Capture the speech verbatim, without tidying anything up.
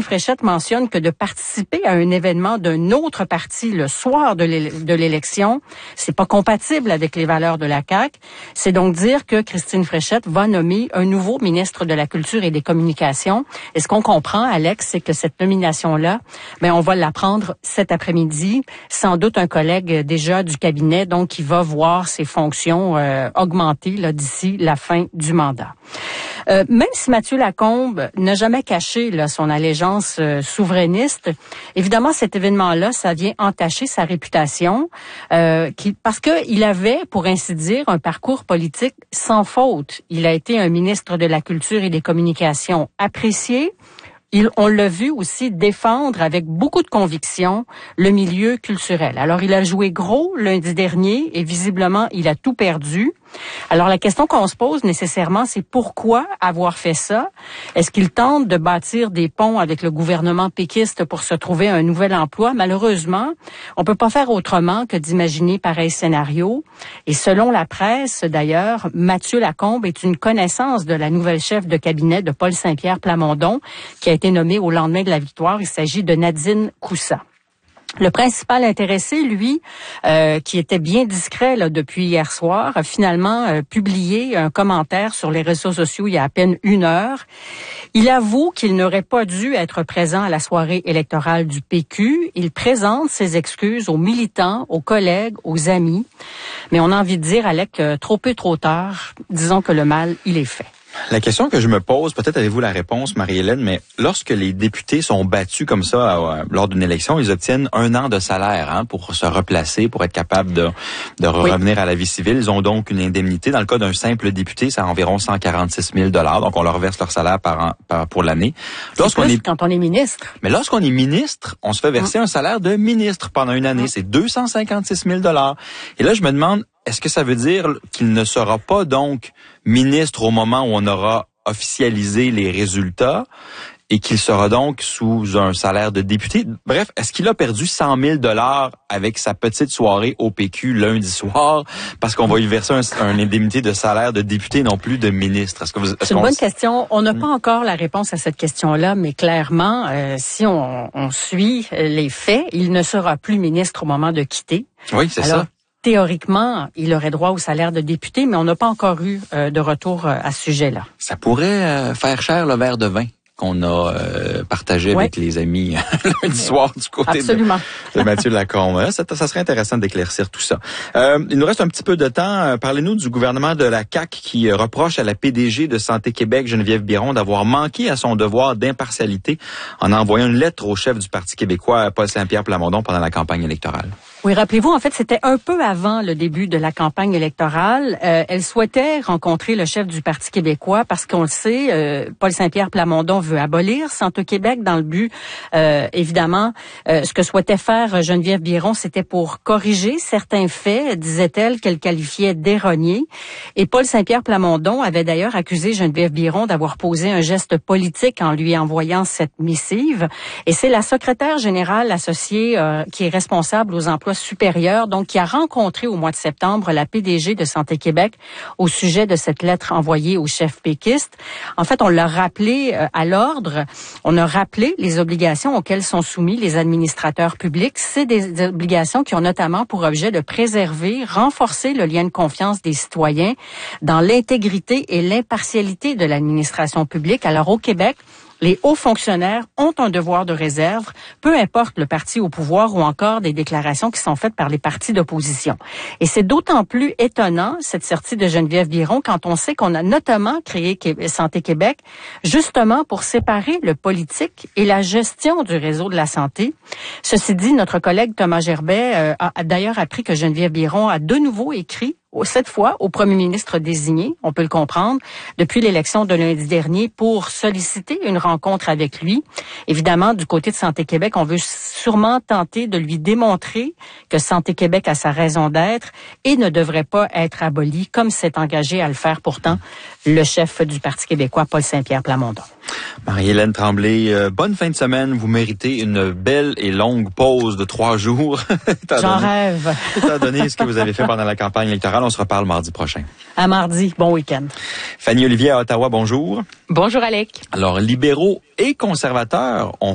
Fréchette mentionne que de participer à un événement d'un autre parti le soir de l'élection, c'est pas compatible avec les valeurs de la C A Q. C'est donc dire que Christine Fréchette va nommer un nouveau ministre de la Culture et des Communications. Et ce qu'on comprend, Alex, c'est que cette nomination-là, ben, on va l'apprendre cet après-midi. Sans doute un collègue déjà du cabinet, donc, qui va voir ses fonctions euh, augmenter là, d'ici la fin du mandat. Euh, même si Mathieu Lacombe n'a jamais caché là, son allégeance euh, souverainiste, évidemment, cet événement-là, ça vient entacher sa réputation, euh, qui, parce qu'il avait, pour ainsi dire, un parcours politique sans faute. Il a été un ministre de la Culture et des Communications apprécié. Il, on l'a vu aussi défendre avec beaucoup de conviction le milieu culturel. Alors, il a joué gros lundi dernier et visiblement, il a tout perdu. Alors, la question qu'on se pose nécessairement, c'est pourquoi avoir fait ça? Est-ce qu'il tente de bâtir des ponts avec le gouvernement péquiste pour se trouver un nouvel emploi? Malheureusement, on peut pas faire autrement que d'imaginer pareil scénario. Et selon la presse, d'ailleurs, Mathieu Lacombe est une connaissance de la nouvelle chef de cabinet de Paul Saint-Pierre Plamondon, qui a été nommée au lendemain de la victoire. Il s'agit de Nadine Coussa. Le principal intéressé, lui, euh, qui était bien discret là, depuis hier soir, a finalement euh, publié un commentaire sur les réseaux sociaux il y a à peine une heure. Il avoue qu'il n'aurait pas dû être présent à la soirée électorale du P Q. Il présente ses excuses aux militants, aux collègues, aux amis. Mais on a envie de dire, Alec, que trop peu, trop tard. Disons que le mal, il est fait. La question que je me pose, peut-être avez-vous la réponse, Marie-Hélène, mais lorsque les députés sont battus comme ça euh, lors d'une élection, ils obtiennent un an de salaire hein, pour se replacer, pour être capables de, de oui. revenir à la vie civile. Ils ont donc une indemnité. Dans le cas d'un simple député, c'est environ cent quarante-six mille dollars. Donc, on leur verse leur salaire par an, par, pour l'année. Lorsqu'on est quand on est ministre. Mais lorsqu'on est ministre, on se fait verser mmh. un salaire de ministre pendant une année. Mmh. C'est deux cent cinquante-six mille dollars. Et là, je me demande, est-ce que ça veut dire qu'il ne sera pas donc ministre au moment où on aura officialisé les résultats et qu'il sera donc sous un salaire de député? Bref, est-ce qu'il a perdu cent mille dollars avec sa petite soirée au P Q lundi soir parce qu'on va lui verser un, un indemnité de salaire de député, non plus de ministre? Est-ce que vous, est-ce C'est une bonne question. On n'a mmh. pas encore la réponse à cette question-là, mais clairement, euh, si on, on suit les faits, il ne sera plus ministre au moment de quitter. Oui, c'est Alors, ça. Théoriquement, il aurait droit au salaire de député, mais on n'a pas encore eu euh, de retour euh, à ce sujet-là. Ça pourrait euh, faire cher le verre de vin qu'on a euh, partagé ouais. avec les amis lundi soir du côté de, de Mathieu Lacombe. Ça, ça serait intéressant d'éclaircir tout ça. Euh, il nous reste un petit peu de temps. Parlez-nous du gouvernement de la C A Q qui reproche à la P D G de Santé Québec, Geneviève Biron, d'avoir manqué à son devoir d'impartialité en envoyant une lettre au chef du Parti québécois, Paul Saint-Pierre Plamondon, pendant la campagne électorale. Oui, rappelez-vous, en fait, c'était un peu avant le début de la campagne électorale. Euh, elle souhaitait rencontrer le chef du Parti québécois parce qu'on le sait, euh, Paul Saint-Pierre Plamondon veut abolir Santé Québec dans le but, euh, évidemment, euh, ce que souhaitait faire Geneviève Biron, c'était pour corriger certains faits, disait-elle, qu'elle qualifiait d'erronés. Et Paul Saint-Pierre Plamondon avait d'ailleurs accusé Geneviève Biron d'avoir posé un geste politique en lui envoyant cette missive. Et c'est la secrétaire générale associée euh, qui est responsable aux emplois supérieur, donc qui a rencontré au mois de septembre la P D G de Santé Québec au sujet de cette lettre envoyée au chef péquiste. En fait, on l'a rappelé euh, à l'ordre, on a rappelé les obligations auxquelles sont soumis les administrateurs publics. C'est des obligations qui ont notamment pour objet de préserver, renforcer le lien de confiance des citoyens dans l'intégrité et l'impartialité de l'administration publique. Alors au Québec, les hauts fonctionnaires ont un devoir de réserve, peu importe le parti au pouvoir ou encore des déclarations qui sont faites par les partis d'opposition. Et c'est d'autant plus étonnant, cette sortie de Geneviève Biron, quand on sait qu'on a notamment créé Santé Québec, justement pour séparer le politique et la gestion du réseau de la santé. Ceci dit, notre collègue Thomas Gerbet euh, a d'ailleurs appris que Geneviève Biron a de nouveau écrit cette fois au premier ministre désigné, on peut le comprendre, depuis l'élection de lundi dernier pour solliciter une rencontre avec lui. Évidemment, du côté de Santé Québec, on veut sûrement tenter de lui démontrer que Santé Québec a sa raison d'être et ne devrait pas être abolie, comme s'est engagé à le faire pourtant le chef du Parti québécois, Paul Saint-Pierre Plamondon. Marie-Hélène Tremblay, euh, bonne fin de semaine. Vous méritez une belle et longue pause de trois jours. J'en rêve. Étant donné ce que vous avez fait pendant la campagne électorale, on se reparle mardi prochain. À mardi. Bon week-end. Fanny Olivier à Ottawa, bonjour. Bonjour, Alec. Alors, libéraux et conservateurs ont